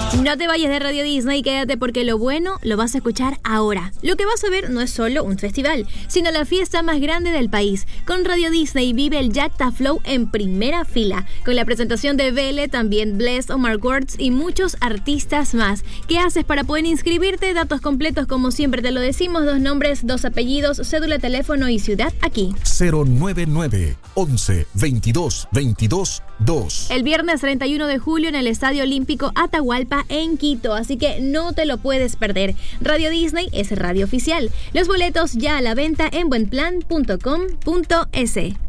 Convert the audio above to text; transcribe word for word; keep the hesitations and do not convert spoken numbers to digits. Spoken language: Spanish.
No te vayas de Radio Disney, quédate porque lo bueno lo vas a escuchar ahora. Lo que vas a ver no es solo un festival, sino la fiesta más grande del país. Con Radio Disney vive el Jacta Flow en primera fila, con la presentación de Vele, también Bless, Omar Kurtz y muchos artistas más. ¿Qué haces para poder inscribirte? Datos completos como siempre te lo decimos, dos nombres, dos apellidos, cédula, teléfono y ciudad aquí. cero nueve nueve, once, veintidós, veintidós, dos. El viernes treinta y uno de julio en el Estadio Olímpico Atahualpa en Quito, así que no te lo puedes perder. Radio Disney es radio oficial. Los boletos ya a la venta en buenplan punto com punto es.